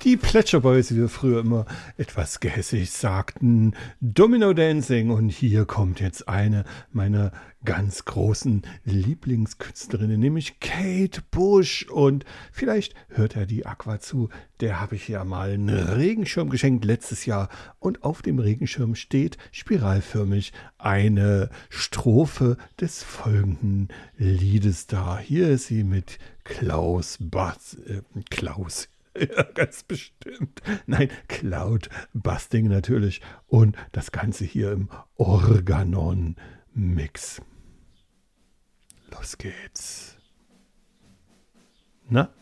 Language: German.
Die Plätscher Boys, wie wir früher immer etwas gehässig sagten, Domino Dancing. Und hier kommt jetzt eine meiner ganz großen Lieblingskünstlerinnen, nämlich Kate Bush. Und vielleicht hört er die Aqua zu. Der habe ich ja mal einen Regenschirm geschenkt letztes Jahr. Und auf dem Regenschirm steht spiralförmig eine Strophe des folgenden Liedes da. Hier ist sie mit Klaus. Ja, ganz bestimmt. Nein, Cloud Busting natürlich. Und das Ganze hier im Organon-Mix. Los geht's. Na?